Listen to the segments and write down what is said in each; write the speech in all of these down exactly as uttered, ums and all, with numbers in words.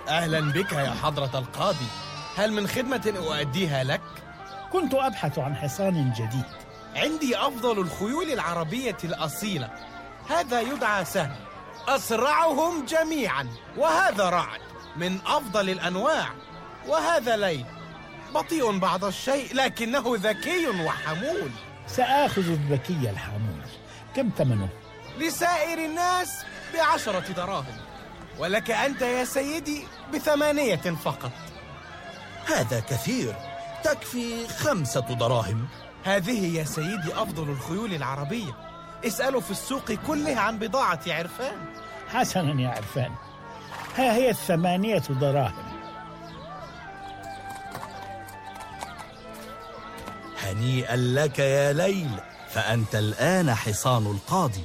أهلا بك يا حضرة القاضي، هل من خدمة أؤديها لك؟ كنت أبحث عن حصان جديد. عندي أفضل الخيول العربية الأصيلة، هذا يدعى سهم، أسرعهم جميعا، وهذا رعد من أفضل الأنواع، وهذا ليل بطيء بعض الشيء لكنه ذكي وحمول. سآخذ الذكي الحمول. كم ثمنه؟ لسائر الناس بعشرة دراهم، ولك أنت يا سيدي بثمانية فقط. هذا كثير، تكفي خمسة دراهم. هذه يا سيدي أفضل الخيول العربية، اسألوا في السوق كله عن بضاعة عرفان. حسنا يا عرفان، ها هي الثمانية دراهم. هنيئا لك يا ليل، فأنت الآن حصان القاضي.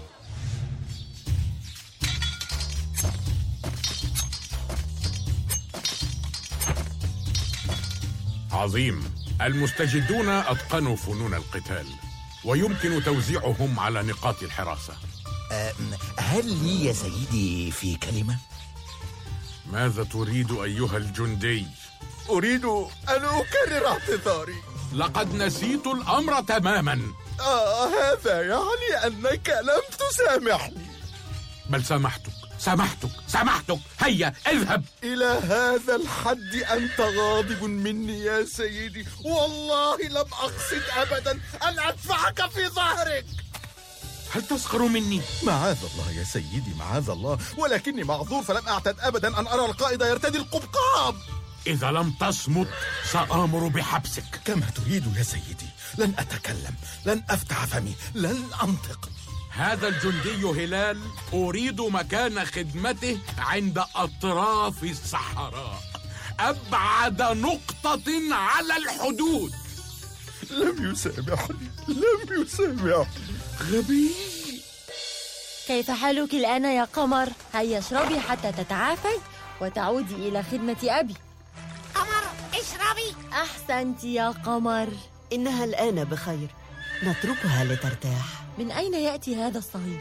عظيم، المستجدون أتقنوا فنون القتال، ويمكن توزيعهم على نقاط الحراسة. أه هل لي يا سيدي في كلمة؟ ماذا تريد أيها الجندي؟ أريد أن أكرر اعتذاري. لقد نسيت الأمر تماما. آه هذا يعني أنك لم تسامحني. بل سامحتك سامحتك سامحتك هيا اذهب. إلى هذا الحد أنت غاضب مني يا سيدي، والله لم أقصد أبدا أن أدفعك في ظهرك. هل تسخر مني؟ معاذ الله يا سيدي، معاذ الله، ولكني معذور، فلم أعتد أبدا أن أرى القائد يرتدي القبقاب. إذا لم تصمت سآمر بحبسك. كما تريد يا سيدي، لن أتكلم، لن أفتح فمي، لن أنطق. هذا الجندي هلال أريد مكان خدمته عند أطراف الصحراء، أبعد نقطة على الحدود. لم يسامحني، لم يسامحني. غبي. كيف حالك الآن يا قمر؟ هيا اشربي حتى تتعافي وتعودي إلى خدمة أبي. قمر اشربي. أحسنت يا قمر. إنها الآن بخير، نتركها لترتاح. من أين يأتي هذا الصهيل؟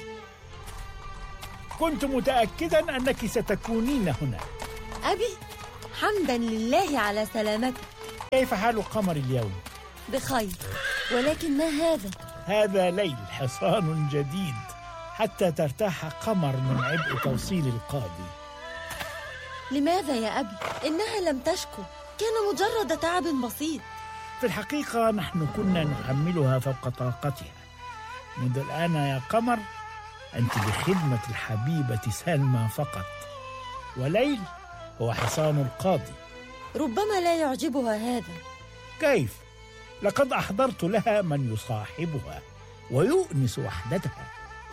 كنت متأكدا أنك ستكونين هنا. أبي، حمدا لله على سلامتك. كيف حال قمر اليوم؟ بخير، ولكن ما هذا؟ هذا ليل، حصان جديد، حتى ترتاح قمر من عبء توصيل القاضي. لماذا يا أبي؟ إنها لم تشكو، كان مجرد تعب بسيط. في الحقيقة نحن كنا نحملها فوق طاقتها. منذ الآن يا قمر أنت بخدمة الحبيبة سلمى فقط، وليل هو حصان القاضي. ربما لا يعجبها هذا. كيف؟ لقد أحضرت لها من يصاحبها ويؤنس وحدتها.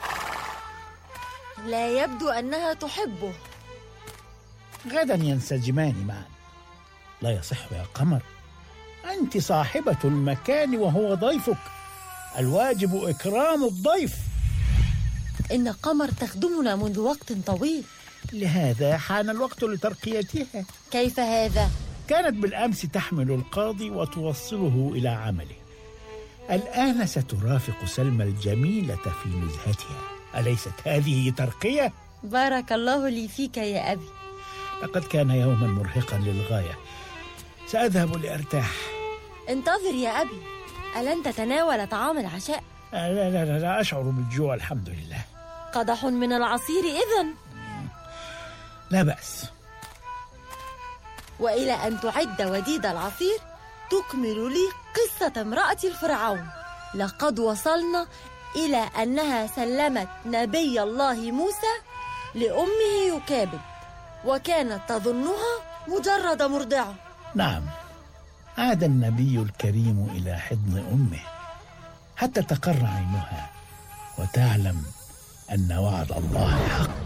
لا يبدو أنها تحبه. غدا ينسجمان معا. لا يصح يا قمر، أنت صاحبة المكان وهو ضيفك، الواجب إكرام الضيف. إن قمر تخدمنا منذ وقت طويل، لهذا حان الوقت لترقيتها. كيف هذا؟ كانت بالأمس تحمل القاضي وتوصله إلى عمله، الآن سترافق سلمى الجميلة في نزهتها. أليست هذه ترقية؟ بارك الله لي فيك يا أبي. لقد كان يوما مرهقا للغاية، سأذهب لأرتاح. انتظر يا أبي، ألن تتناول طعام العشاء؟ لا لا لا, لا أشعر بالجوع الحمد لله. قدح من العصير إذن؟ لا بأس. وإلى أن تعد وديد العصير تكمل لي قصة امرأة الفرعون. لقد وصلنا إلى أنها سلمت نبي الله موسى لأمه يكابد، وكانت تظنها مجرد مرضعة. نعم، عاد النبي الكريم إلى حضن أمه حتى تقر عينها وتعلم أن وعد الله حق.